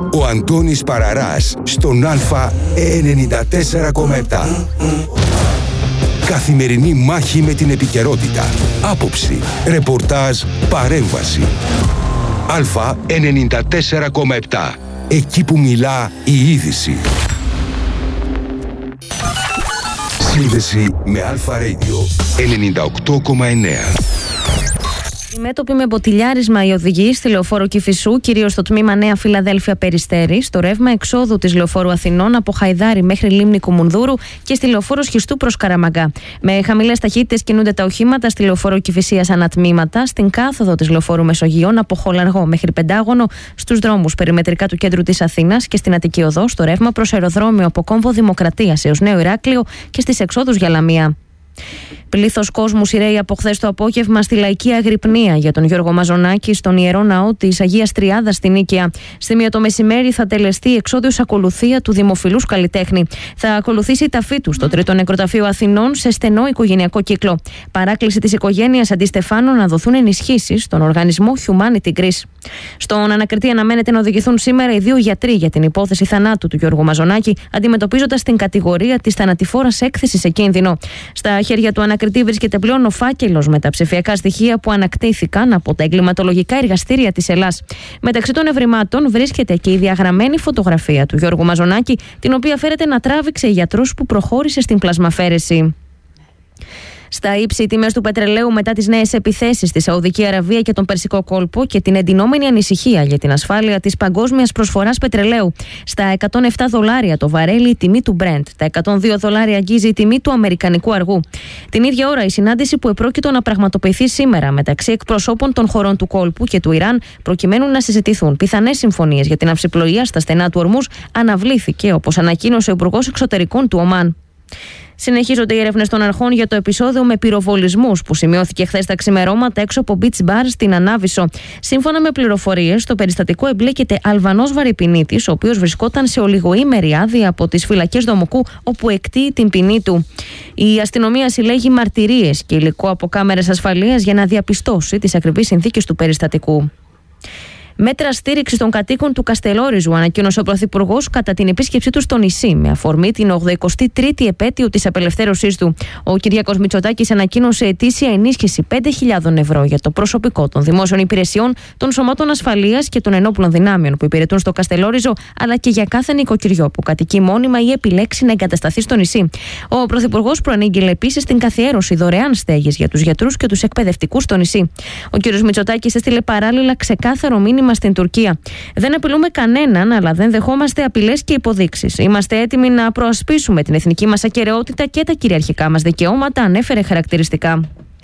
Ο Αντώνης Παραράς στον Α 94,7. Καθημερινή μάχη με την επικαιρότητα. Άποψη, ρεπορτάζ, παρέμβαση. Α 94,7. Εκεί που μιλά η είδηση. Σύνδεση με Αλφα Radio 98,9. Αντιμέτωποι με μποτιλιάρισμα οι οδηγοί στη λεωφόρο Κηφισού, κυρίως στο τμήμα Νέα Φιλαδέλφια Περιστέρη, στο ρεύμα εξόδου της λεωφόρου Αθηνών από Χαϊδάρη μέχρι Λίμνη Κουμουνδούρου και στη λεωφόρο Σχιστού προς Καραμαγκά. Με χαμηλές ταχύτητες κινούνται τα οχήματα στη λεωφόρο Κηφισίας ανατμήματα, στην κάθοδο της λεωφόρου Μεσογείων από Χολαργό μέχρι Πεντάγωνο, στους δρόμους περιμετρικά του κέντρου της Αθήνας και στην Αττική Οδό, στο ρεύμα προς αεροδρόμιο από Κόμβο Δημοκρατίας έως Νέο Ηράκλειο και στις εξόδους για Λαμία. Πλήθος κόσμου σειραίει από χθες το απόγευμα στη λαϊκή αγρυπνία για τον Γιώργο Μαζονάκη στον Ιερό Ναό της Αγίας Τριάδας στην Νίκαια. Στη 1 το μεσημέρι θα τελεστεί εξόδιος ακολουθία του δημοφιλούς καλλιτέχνη. Θα ακολουθήσει η ταφή του στο Τρίτο Νεκροταφείο Αθηνών σε στενό οικογενειακό κύκλο. Παράκληση της οικογένειας Αντιστεφάνου να δοθούν ενισχύσεις στον οργανισμό Humanity Greece. Στον ανακριτή αναμένεται να οδηγηθούν σήμερα οι 2 γιατροί για την υπόθεση θανάτου του Γιώργου Μαζονάκη, αντιμετωπίζοντας την κατηγορία της θανατηφόρας έκθεσης σε κίνδυνο. Στα χέρια του ανακριτή βρίσκεται πλέον ο φάκελος με τα ψηφιακά στοιχεία που ανακτήθηκαν από τα εγκληματολογικά εργαστήρια της Ελλάς. Μεταξύ των ευρημάτων βρίσκεται και η διαγραμμένη φωτογραφία του Γιώργου Μαζονάκη, την οποία φέρεται να τράβηξε γιατρός που προχώρησε στην πλασμαφέρεση. Στα ύψη, οι τιμές του πετρελαίου μετά τις νέες επιθέσεις στη Σαουδική Αραβία και τον Περσικό κόλπο και την εντυνόμενη ανησυχία για την ασφάλεια της παγκόσμιας προσφοράς πετρελαίου. Στα $107 το βαρέλι η τιμή του Brent, τα $102 αγγίζει η τιμή του αμερικανικού αργού. Την ίδια ώρα, η συνάντηση που επρόκειτο να πραγματοποιηθεί σήμερα μεταξύ εκπροσώπων των χωρών του κόλπου και του Ιράν, προκειμένου να συζητηθούν πιθανές συμφωνίες για την αυσιπλοεία στα στενά του Ορμούζ, αναβλήθηκε, όπως ανακοίνωσε ο Υπουργός Εξωτερικών του Ομάν. Συνεχίζονται οι έρευνες των αρχών για το επεισόδιο με πυροβολισμούς που σημειώθηκε χθες τα ξημερώματα έξω από Beach Bar στην Ανάβησο. Σύμφωνα με πληροφορίες, στο περιστατικό εμπλέκεται Αλβανός βαρυπινίτης, ο οποίος βρισκόταν σε ολιγοήμερη άδεια από τις φυλακές Δομοκού, όπου εκτείει την ποινή του. Η αστυνομία συλλέγει μαρτυρίες και υλικό από κάμερες ασφαλείας για να διαπιστώσει τις ακριβείς συνθήκες του περιστατικού. Μέτρα στήριξη των κατοίκων του Καστελόριζου ανακοίνωσε ο Πρωθυπουργός κατά την επίσκεψή του στο νησί, με αφορμή την 83η επέτειο της απελευθέρωσής του. Ο Κυριάκος Μητσοτάκης ανακοίνωσε ετήσια ενίσχυση 5.000 ευρώ για το προσωπικό των δημόσιων υπηρεσιών, των σωμάτων ασφαλείας και των ενόπλων δυνάμεων που υπηρετούν στο Καστελόριζο, αλλά και για κάθε νοικοκυριό που κατοικεί μόνιμα ή επιλέξει να εγκατασταθεί στο νησί. Ο Πρωθυπουργός προανήγγειλε επίσης την καθιέρωση δωρεάν στέγης για τους γιατρούς και τους εκπαιδευτικούς στο νησί. Ο κ. Μητσοτάκης έστειλε παράλληλα ξεκάθαρο μήνυμα στην Τουρκία. Δεν απειλούμε κανέναν, αλλά δεν δεχόμαστε απειλές και υποδείξεις. Είμαστε έτοιμοι να προασπίσουμε την εθνική μας ακεραιότητα και τα κυριαρχικά μας δικαιώματα, ανέφερε χαρακτηριστικά.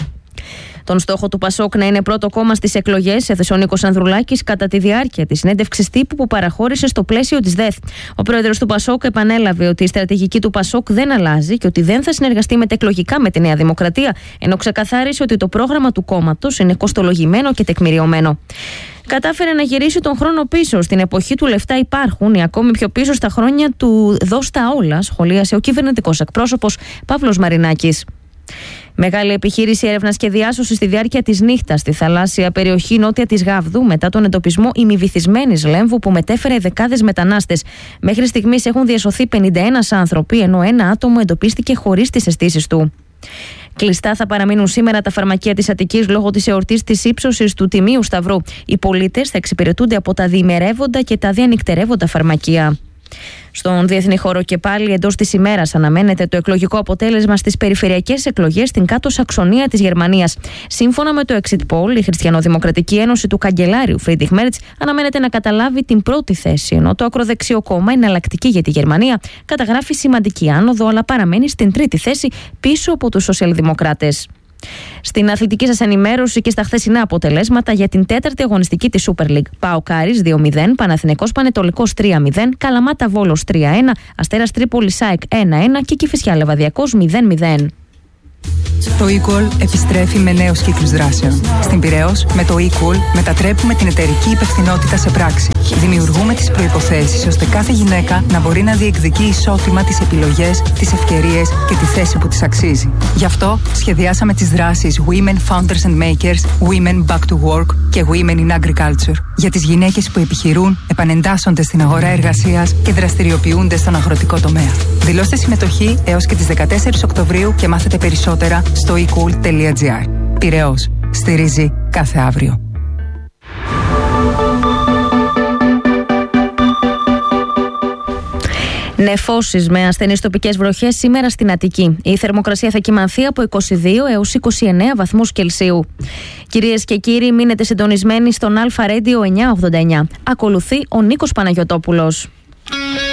Τον στόχο του Πασόκ να είναι πρώτο κόμμα στις εκλογές έθεσε ο Νίκος Ανδρουλάκης κατά τη διάρκεια της συνέντευξης τύπου που παραχώρησε στο πλαίσιο της ΔΕΘ. Ο πρόεδρος του Πασόκ επανέλαβε ότι η στρατηγική του Πασόκ δεν αλλάζει και ότι δεν θα συνεργαστεί μετεκλογικά με τη Νέα Δημοκρατία, ενώ ξεκαθάρισε ότι το πρόγραμμα του κόμματος είναι κοστολογημένο και τεκμηριωμένο. Κατάφερε να γυρίσει τον χρόνο πίσω. Στην εποχή του λεφτά υπάρχουν, ή ακόμη πιο πίσω στα χρόνια του δώσ' τα όλα, σχολίασε ο κυβερνητικός εκπρόσωπος Παύλος Μαρινάκης. Μεγάλη επιχείρηση έρευνας και διάσωσης στη διάρκεια της νύχτας στη θαλάσσια περιοχή νότια της Γάβδου μετά τον εντοπισμό ημιβυθισμένης λέμβου που μετέφερε δεκάδες μετανάστες. Μέχρι στιγμής έχουν διασωθεί 51 άνθρωποι, ενώ ένα άτομο εντοπίστηκε χωρίς τις αισθήσεις του. Κλειστά θα παραμείνουν σήμερα τα φαρμακεία της Αττικής λόγω της εορτής της ύψωσης του Τιμίου Σταυρού. Οι πολίτες θα εξυπηρετούνται από τα διημερεύοντα και τα διανυκτερεύοντα φαρμακεία. Στον διεθνή χώρο και πάλι εντός της ημέρας αναμένεται το εκλογικό αποτέλεσμα στις περιφερειακές εκλογές στην Κάτω Σαξονία της Γερμανίας. Σύμφωνα με το Exit Poll, η Χριστιανοδημοκρατική Ένωση του καγκελάριου Φρίντριχ Μέρτς αναμένεται να καταλάβει την πρώτη θέση, ενώ το ακροδεξιό κόμμα Εναλλακτική για τη Γερμανία καταγράφει σημαντική άνοδο, αλλά παραμένει στην τρίτη θέση πίσω από τους σοσιαλδημοκράτες. Στην αθλητική σας ενημέρωση και στα χθεσινά αποτελέσματα για την τέταρτη αγωνιστική της Super League. ΠΑΟΚ Άρης 2-0, Παναθηναϊκός Πανετολικός 3-0, Καλαμάτα Βόλος 3-1, Αστέρας Τρίπολης ΑΕΚ 1-1 και Κηφισιά Λεβαδιακός 0-0. Το eCall επιστρέφει με νέους κύκλους δράσεων. Στην Πειραιώς, με το eCall μετατρέπουμε την εταιρική υπευθυνότητα σε πράξη. Δημιουργούμε τις προϋποθέσεις ώστε κάθε γυναίκα να μπορεί να διεκδικεί ισότιμα τις επιλογές, τις ευκαιρίες και τη θέση που της αξίζει. Γι' αυτό σχεδιάσαμε τις δράσεις Women Founders and Makers, Women Back to Work και Women in Agriculture για τις γυναίκες που επιχειρούν, επανεντάσσονται στην αγορά εργασίας και δραστηριοποιούνται στον αγροτικό τομέα. Δηλώστε συμμετοχή έως και τις 14 Οκτωβρίου και μάθετε περισσότερα στο ecool.gr. Πειραιώς. Στηρίζει κάθε αύριο. Νεφώσεις με ασθενείς τοπικές βροχές σήμερα στην Αττική. Η θερμοκρασία θα κυμανθεί από 22 έως 29 βαθμούς Κελσίου. Κυρίες και κύριοι, μείνετε συντονισμένοι στον Αλφα Radio 989. Ακολουθεί ο Νίκος Παναγιωτόπουλος.